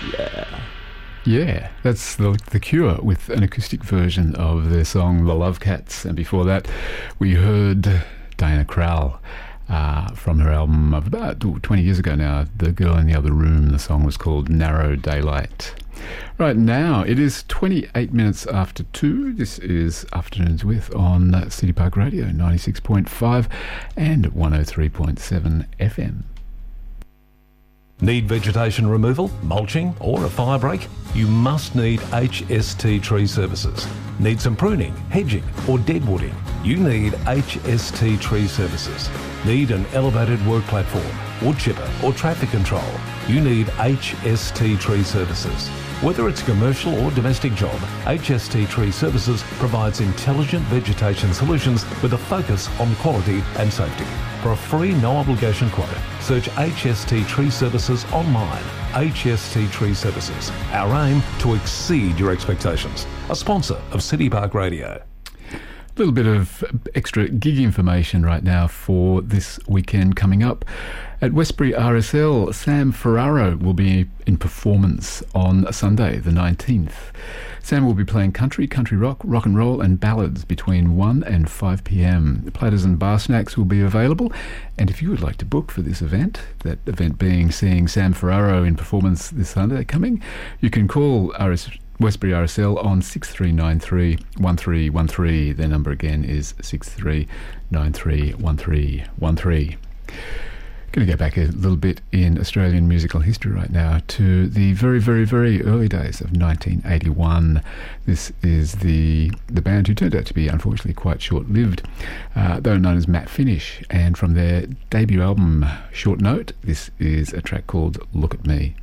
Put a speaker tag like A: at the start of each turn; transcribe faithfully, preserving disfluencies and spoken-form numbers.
A: Yeah.
B: Yeah, that's the, the Cure with an acoustic version of their song The Love Cats. And before that, we heard Diana Krall uh, from her album of about twenty years ago now, The Girl in the Other Room. The song was called Narrow Daylight. Right now, it is twenty-eight minutes after two. This is Afternoons With on City Park Radio, ninety-six point five and one oh three point seven F M.
C: Need vegetation removal, mulching or a fire break? You must need H S T Tree Services. Need some pruning, hedging or deadwooding? You need H S T Tree Services. Need an elevated work platform, wood chipper or traffic control? You need H S T Tree Services. Whether it's a commercial or domestic job, H S T Tree Services provides intelligent vegetation solutions with a focus on quality and safety. For a free, no-obligation quote, search H S T Tree Services online. H S T Tree Services. Our aim to exceed your expectations. A sponsor of City Park Radio.
B: A little bit of extra gig information right now for this weekend coming up. At Westbury R S L, Sam Ferraro will be in performance on Sunday the nineteenth. Sam will be playing country, country rock, rock and roll and ballads between one and five p.m. Platters and bar snacks will be available. And if you would like to book for this event, that event being seeing Sam Ferraro in performance this Sunday coming, you can call R S Westbury R S L on six three nine three, one three one three. Their number again is six three nine three, one three one three. Going to go back a little bit in Australian musical history right now to the very, very, very early days of nineteen eighty-one. This is the the band who turned out to be unfortunately quite short-lived, uh, though known as Matt Finish. And from their debut album, Short Note, this is a track called Look at Me.